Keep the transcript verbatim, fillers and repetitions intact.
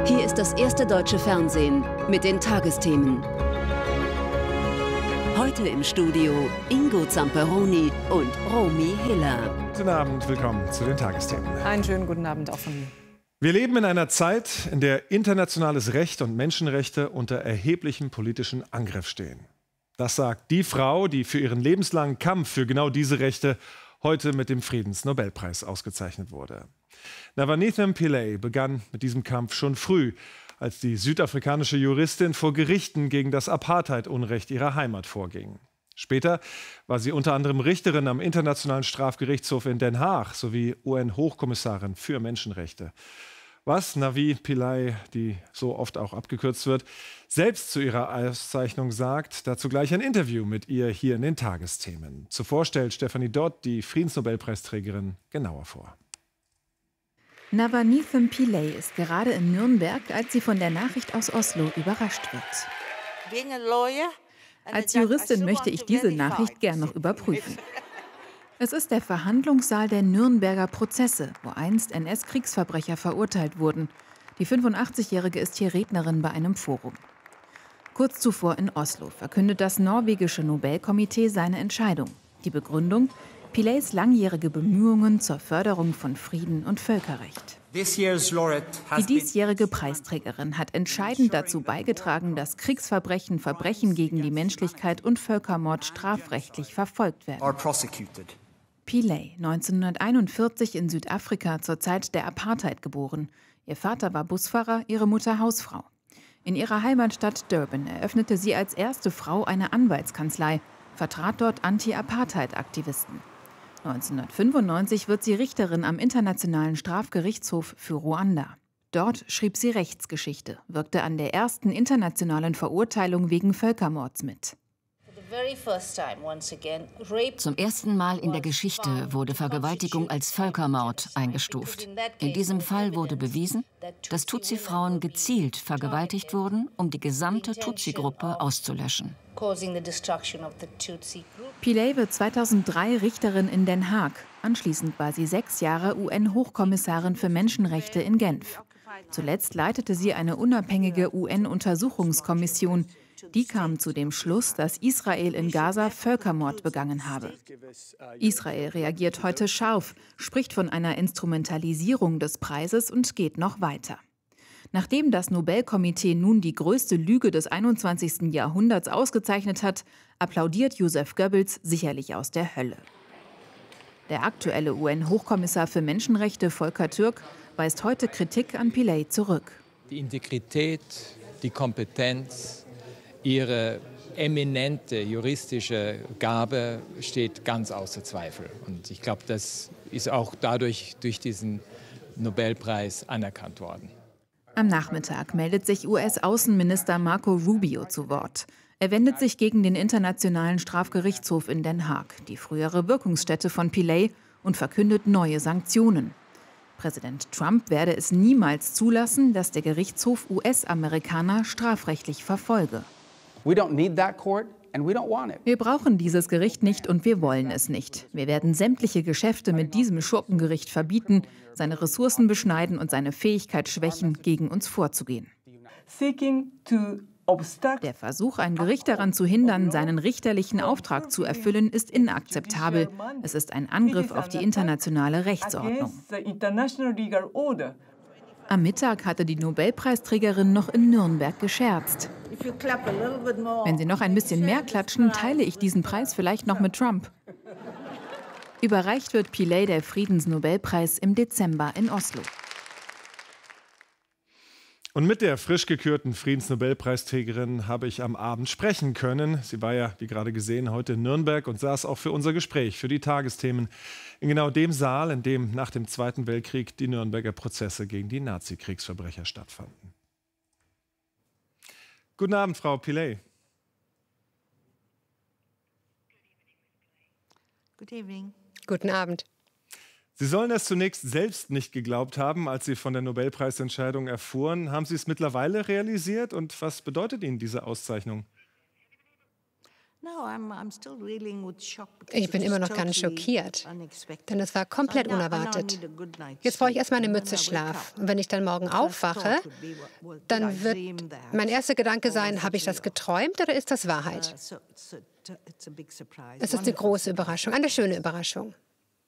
Hier ist das erste deutsche Fernsehen mit den Tagesthemen. Heute im Studio Ingo Zamperoni und Romy Hiller. Guten Abend, willkommen zu den Tagesthemen. Einen schönen guten Abend auch von mir. Wir leben in einer Zeit, in der internationales Recht und Menschenrechte unter erheblichem politischen Angriff stehen. Das sagt die Frau, die für ihren lebenslangen Kampf für genau diese Rechte heute mit dem Friedensnobelpreis ausgezeichnet wurde. Navanithem Pillay begann mit diesem Kampf schon früh, als die südafrikanische Juristin vor Gerichten gegen das Apartheid-Unrecht ihrer Heimat vorging. Später war sie unter anderem Richterin am Internationalen Strafgerichtshof in Den Haag sowie U N-Hochkommissarin für Menschenrechte. Was Navi Pillay, die so oft auch abgekürzt wird, selbst zu ihrer Auszeichnung sagt, dazu gleich ein Interview mit ihr hier in den Tagesthemen. Zuvor stellt Stefanie Dodd die Friedensnobelpreisträgerin genauer vor. Navanithem Pillay ist gerade in Nürnberg, als sie von der Nachricht aus Oslo überrascht wird. Als Juristin möchte ich diese Nachricht gern noch überprüfen. Es ist der Verhandlungssaal der Nürnberger Prozesse, wo einst N S-Kriegsverbrecher verurteilt wurden. Die fünfundachtzigjährige ist hier Rednerin bei einem Forum. Kurz zuvor in Oslo verkündet das norwegische Nobelkomitee seine Entscheidung. Die Begründung: Pillays langjährige Bemühungen zur Förderung von Frieden und Völkerrecht. Die diesjährige Preisträgerin hat entscheidend dazu beigetragen, dass Kriegsverbrechen, Verbrechen gegen die Menschlichkeit und Völkermord strafrechtlich verfolgt werden. Pillay, neunzehnhunderteinundvierzig in Südafrika zur Zeit der Apartheid geboren. Ihr Vater war Busfahrer, ihre Mutter Hausfrau. In ihrer Heimatstadt Durban eröffnete sie als erste Frau eine Anwaltskanzlei, vertrat dort Anti-Apartheid-Aktivisten. neunzehnhundertfünfundneunzig wird sie Richterin am Internationalen Strafgerichtshof für Ruanda. Dort schrieb sie Rechtsgeschichte, wirkte an der ersten internationalen Verurteilung wegen Völkermords mit. Zum ersten Mal in der Geschichte wurde Vergewaltigung als Völkermord eingestuft. In diesem Fall wurde bewiesen, dass Tutsi-Frauen gezielt vergewaltigt wurden, um die gesamte Tutsi-Gruppe auszulöschen. Pillay wird zweitausenddrei Richterin in Den Haag. Anschließend war sie sechs Jahre U N-Hochkommissarin für Menschenrechte in Genf. Zuletzt leitete sie eine unabhängige U N-Untersuchungskommission. Die kam zu dem Schluss, dass Israel in Gaza Völkermord begangen habe. Israel reagiert heute scharf, spricht von einer Instrumentalisierung des Preises und geht noch weiter. Nachdem das Nobelkomitee nun die größte Lüge des einundzwanzigsten Jahrhunderts ausgezeichnet hat, applaudiert Joseph Goebbels sicherlich aus der Hölle. Der aktuelle U N-Hochkommissar für Menschenrechte, Volker Türk, weist heute Kritik an Pillay zurück. Die Integrität, die Kompetenz, ihre eminente juristische Gabe steht ganz außer Zweifel. Und ich glaube, das ist auch dadurch durch diesen Nobelpreis anerkannt worden. Am Nachmittag meldet sich U S-Außenminister Marco Rubio zu Wort. Er wendet sich gegen den Internationalen Strafgerichtshof in Den Haag, die frühere Wirkungsstätte von Pillay, und verkündet neue Sanktionen. Präsident Trump werde es niemals zulassen, dass der Gerichtshof U S-Amerikaner strafrechtlich verfolge. Wir brauchen dieses Gericht nicht und wir wollen es nicht. Wir werden sämtliche Geschäfte mit diesem Schurkengericht verbieten, seine Ressourcen beschneiden und seine Fähigkeit schwächen, gegen uns vorzugehen. Der Versuch, ein Gericht daran zu hindern, seinen richterlichen Auftrag zu erfüllen, ist inakzeptabel. Es ist ein Angriff auf die internationale Rechtsordnung. Am Mittag hatte die Nobelpreisträgerin noch in Nürnberg gescherzt. Wenn Sie noch ein bisschen mehr klatschen, teile ich diesen Preis vielleicht noch mit Trump. Überreicht wird Pillay der Friedensnobelpreis im Dezember in Oslo. Und mit der frisch gekürten Friedensnobelpreisträgerin habe ich am Abend sprechen können. Sie war ja, wie gerade gesehen, heute in Nürnberg und saß auch für unser Gespräch, für die Tagesthemen, in genau dem Saal, in dem nach dem Zweiten Weltkrieg die Nürnberger Prozesse gegen die Nazi-Kriegsverbrecher stattfanden. Guten Abend, Frau Pillay. Good evening. Guten Abend. Sie sollen es zunächst selbst nicht geglaubt haben, als Sie von der Nobelpreisentscheidung erfuhren. Haben Sie es mittlerweile realisiert und was bedeutet Ihnen diese Auszeichnung? Ich bin immer noch ganz schockiert, denn es war komplett unerwartet. Jetzt brauche ich erstmal eine Mütze Schlaf. Und wenn ich dann morgen aufwache, dann wird mein erster Gedanke sein, habe ich das geträumt oder ist das Wahrheit? Es ist eine große Überraschung, eine schöne Überraschung.